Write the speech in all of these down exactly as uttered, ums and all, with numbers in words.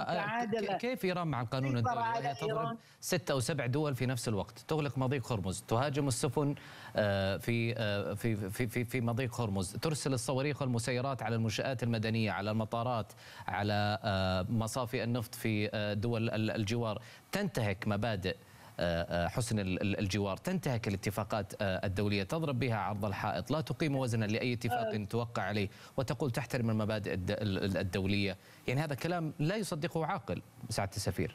تعادل. كيف إيران مع القانون الدولي وهي تضرب ست أو سبع دول في نفس الوقت، تغلق مضيق هرمز، تهاجم السفن في في في في في مضيق هرمز، ترسل الصواريخ والمسيرات على المنشآت المدنية، على المطارات، على مصافي النفط في دول الجوار، تنتهك مبادئ حسن الجوار، تنتهك الاتفاقات الدولية، تضرب بها عرض الحائط، لا تقيم وزنا لأي اتفاق توقع عليه، وتقول تحترم المبادئ الدولية. يعني هذا كلام لا يصدقه عاقل سعادة السفير.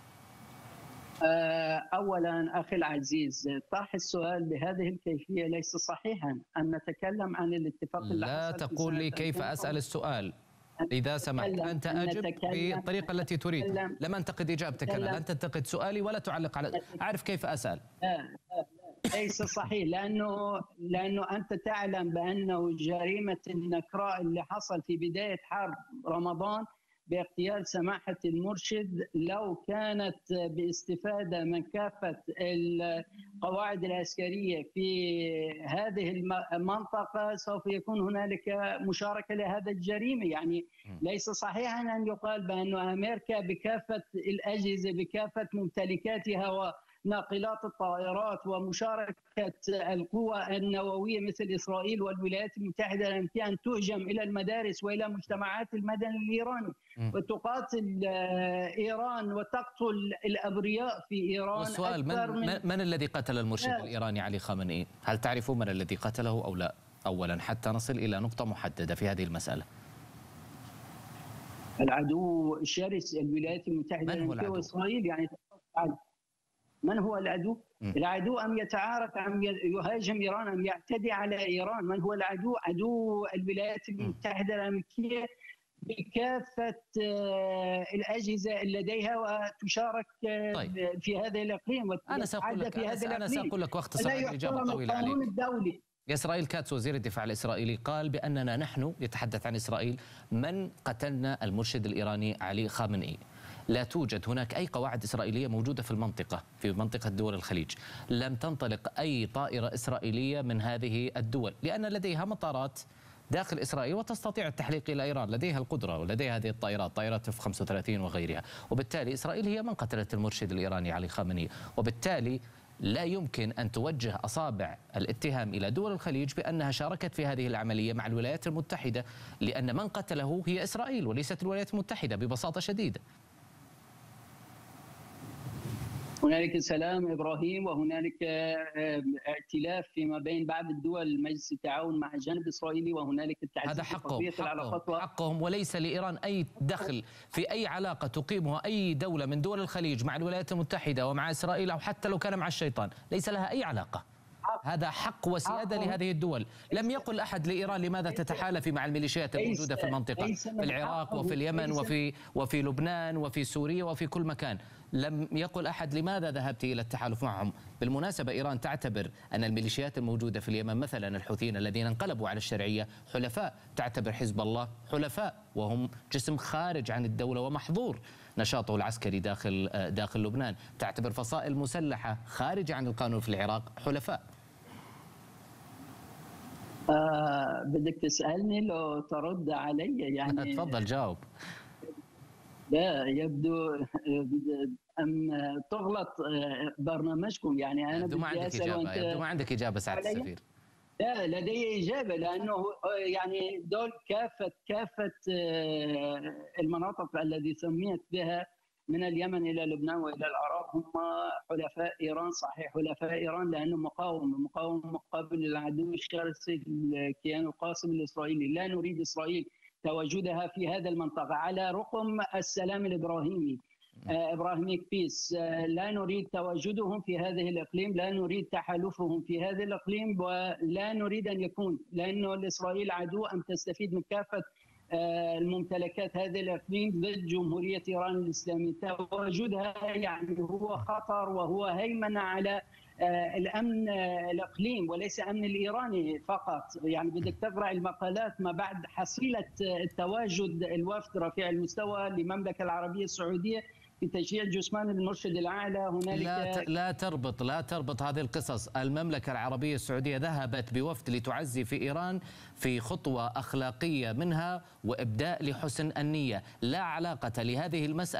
أولا أخي العزيز، طرح السؤال بهذه الكيفية ليس صحيحا. أن نتكلم عن الاتفاق اللي لا تقول لي كيف أسأل السؤال إذا سمحت، أنت أجب بالطريقة التي تريد. لم أنتقد إجابتك، أنا لن تنتقد سؤالي ولا تعلق على، أعرف كيف أسأل. لا ليس صحيح، لأنه لأنه أنت تعلم بأنه جريمة النكراء اللي حصل في بداية حرب رمضان باغتيال سماحة المرشد لو كانت باستفادة من كافة القواعد العسكرية في هذه المنطقة سوف يكون هنالك مشاركة لهذا الجريمة. يعني ليس صحيحا أن يقال بأن أمريكا بكافة الأجهزة بكافة ممتلكاتها و ناقلات الطائرات ومشاركة القوى النووية مثل إسرائيل والولايات المتحدة الأمريكية أن تهجم إلى المدارس وإلى مجتمعات المدني الإيراني وتقاتل إيران وتقتل الأبرياء في إيران. والسؤال من, من, من الذي قتل المرشد لا. الإيراني علي خامنئي؟ هل تعرفون من الذي قتله أو لا؟ أولا حتى نصل إلى نقطة محددة في هذه المسألة. العدو الشرس الولايات المتحدة الأمريكية وإسرائيل. يعني من هو العدو؟ م. العدو أم يتعارك أم يهاجم إيران أم يعتدي على إيران؟ من هو العدو؟ عدو الولايات المتحدة الأمريكية بكافة الأجهزة لديها وتشارك طيب. في هذا الإقليم أنا سأقول لك في هذا أنا سأقول لك واختصر الإجابة طويلة عليك. الدولي. إسرائيل كاتس وزير الدفاع الإسرائيلي قال بأننا نحن، يتحدث عن إسرائيل، من قتلنا المرشد الإيراني علي خامنئي. لا توجد هناك أي قواعد إسرائيلية موجودة في المنطقة، في منطقة دول الخليج. لم تنطلق أي طائرة إسرائيلية من هذه الدول، لأن لديها مطارات داخل إسرائيل وتستطيع التحليق إلى إيران، لديها القدرة ولديها هذه الطائرات، طائرات إف خمسة وثلاثين وغيرها. وبالتالي إسرائيل هي من قتلت المرشد الإيراني علي خامنئي، وبالتالي لا يمكن أن توجه أصابع الاتهام إلى دول الخليج بأنها شاركت في هذه العملية مع الولايات المتحدة، لأن من قتله هي إسرائيل وليست الولايات المتحدة ببساطة شديدة. هنالك سلام إبراهيم وهنالك ائتلاف فيما بين بعض الدول مجلس التعاون مع الجانب الإسرائيلي، وهنالك التعزيز هذا حقهم في العلاقات حقهم, حقهم وليس لإيران أي دخل في أي علاقة تقيمها أي دولة من دول الخليج مع الولايات المتحدة ومع إسرائيل، أو حتى لو كان مع الشيطان، ليس لها أي علاقة. هذا حق وسيادة لهذه الدول. لم يقل أحد لإيران لماذا تتحالفي مع الميليشيات الموجودة في المنطقة، في العراق وفي اليمن وفي وفي لبنان وفي سوريا وفي كل مكان. لم يقل أحد لماذا ذهبت إلى التحالف معهم. بالمناسبة إيران تعتبر أن الميليشيات الموجودة في اليمن، مثلا الحوثيين الذين انقلبوا على الشرعية، حلفاء. تعتبر حزب الله حلفاء، وهم جسم خارج عن الدولة ومحظور نشاطه العسكري داخل داخل لبنان. تعتبر فصائل مسلحة خارجة عن القانون في العراق حلفاء. آه بدك تسألني لو ترد علي يعني. تفضل جاوب. لا يبدو أم تغلط برنامجكم. يعني أنا بدي أسأل وأنت يبدو ما عندك إجابة سعادة السفير. لا لدي إجابة، لأنه يعني دول كافة كافة المناطق التي سميت بها من اليمن إلى لبنان وإلى العراق هم حلفاء إيران. صحيح حلفاء إيران لأنه مقاومة مقاومة مقابل العدو الشرسي الكيان القاسم الإسرائيلي. لا نريد إسرائيل تواجدها في هذا المنطقة على رقم السلام الإبراهيمي، إبراهيميك بيس. لا نريد تواجدهم في هذه الإقليم، لا نريد تحالفهم في هذا الإقليم، ولا نريد أن يكون، لأنه الإسرائيل عدو أن تستفيد من كافة الممتلكات هذا الإقليم ضد جمهورية إيران الإسلامية. تواجدها يعني هو خطر وهو هيمنة على الأمن الإقليم وليس أمن الإيراني فقط. يعني بدك تقرأ المقالات ما بعد حصيلة التواجد الوفد رفيع المستوى للمملكة العربية السعودية في تشجيع جثمان المرشد الأعلى. هنالك لا لا تربط لا تربط هذه القصص. المملكة العربية السعودية ذهبت بوفد لتعزي في إيران في خطوة أخلاقية منها وإبداء لحسن النية، لا علاقة لهذه المسألة